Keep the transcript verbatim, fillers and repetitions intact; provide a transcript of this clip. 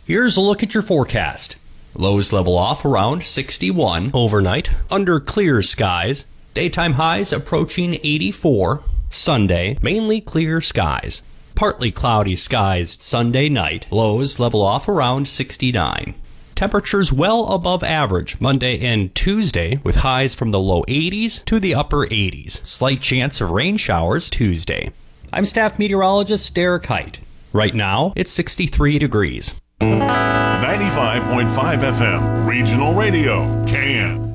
Here's a look at your forecast. Lows level off around sixty-one overnight, under clear skies. Daytime highs approaching eighty-four. Sunday, mainly clear skies. Partly cloudy skies Sunday night. Lows level off around sixty-nine. Temperatures well above average Monday and Tuesday, with highs from the low eighties to the upper eighties. Slight chance of rain showers Tuesday. I'm staff meteorologist Derek Height. Right now, it's sixty-three degrees. ninety-five point five F M, Regional Radio, Can.